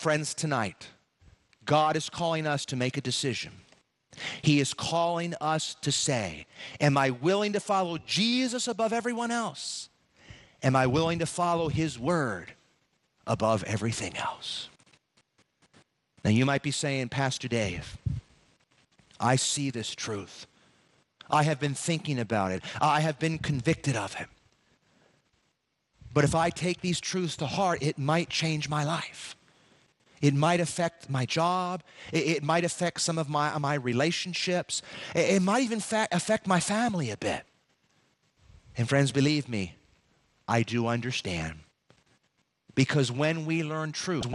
friends, tonight, God is calling us to make a decision. He is calling us to say, am I willing to follow Jesus above everyone else? Am I willing to follow his word above everything else? Now you might be saying, Pastor Dave, I see this truth. I have been thinking about it. I have been convicted of it. But if I take these truths to heart, it might change my life. It might affect my job. It might affect some of my relationships. It might even affect my family a bit. And friends, believe me, I do understand. Because when we learn truth,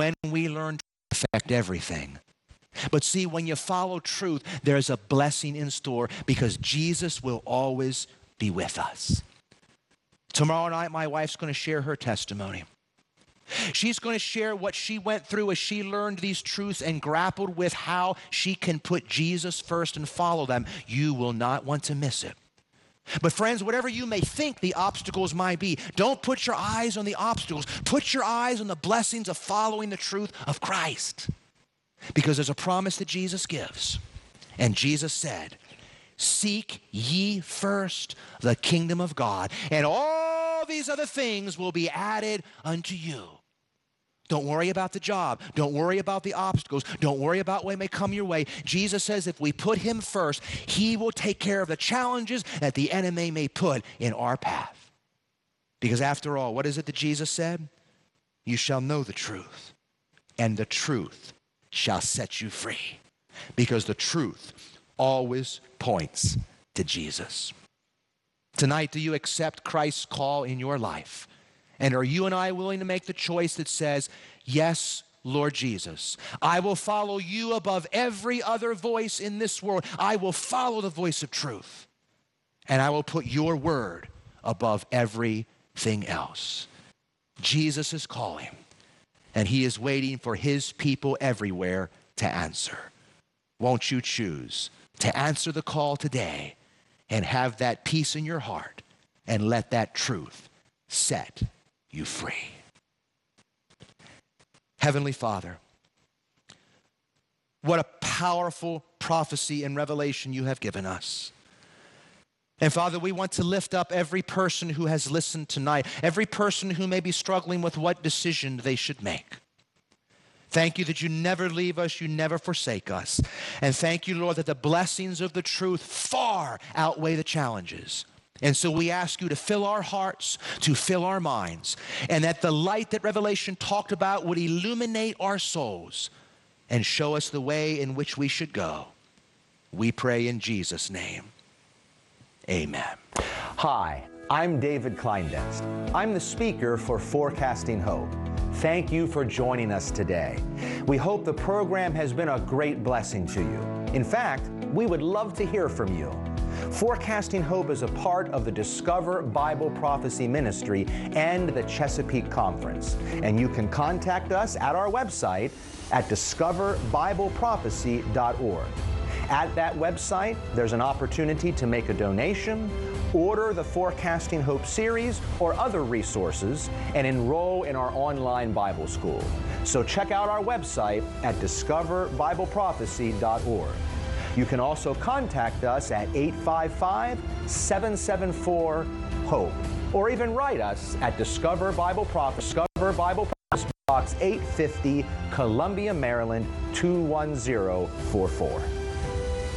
affect everything. But see, when you follow truth, there's a blessing in store because Jesus will always be with us. Tomorrow night, my wife's going to share her testimony. She's going to share what she went through as she learned these truths and grappled with how she can put Jesus first and follow them. You will not want to miss it. But friends, whatever you may think the obstacles might be, don't put your eyes on the obstacles. Put your eyes on the blessings of following the truth of Christ. Because there's a promise that Jesus gives. And Jesus said, seek ye first the kingdom of God, and all these other things will be added unto you. Don't worry about the job. Don't worry about the obstacles. Don't worry about what may come your way. Jesus says if we put him first, he will take care of the challenges that the enemy may put in our path. Because after all, what is it that Jesus said? You shall know the truth, and the truth shall set you free. Because the truth always points to Jesus. Tonight, do you accept Christ's call in your life? And are you and I willing to make the choice that says, yes, Lord Jesus, I will follow you above every other voice in this world. I will follow the voice of truth. And I will put your word above everything else. Jesus is calling, and he is waiting for his people everywhere to answer. Won't you choose to answer the call today and have that peace in your heart and let that truth set you free? Heavenly Father, what a powerful prophecy and revelation you have given us. And Father, we want to lift up every person who has listened tonight, every person who may be struggling with what decision they should make. Thank you that you never leave us, you never forsake us. And thank you, Lord, that the blessings of the truth far outweigh the challenges. And so we ask you to fill our hearts, to fill our minds, and that the light that Revelation talked about would illuminate our souls and show us the way in which we should go. We pray in Jesus' name. Amen. Hi, I'm David Kleindienst. I'm the speaker for Forecasting Hope. Thank you for joining us today. We hope the program has been a great blessing to you. In fact, we would love to hear from you. Forecasting Hope is a part of the Discover Bible Prophecy Ministry and the Chesapeake Conference. And you can contact us at our website at discoverbibleprophecy.org. At that website, there's an opportunity to make a donation, order the Forecasting Hope series or other resources, and enroll in our online Bible school. So check out our website at discoverbibleprophecy.org. You can also contact us at 855-774-HOPE, or even write us at Discover Bible Prophecy, Box 850, Columbia, Maryland 21044.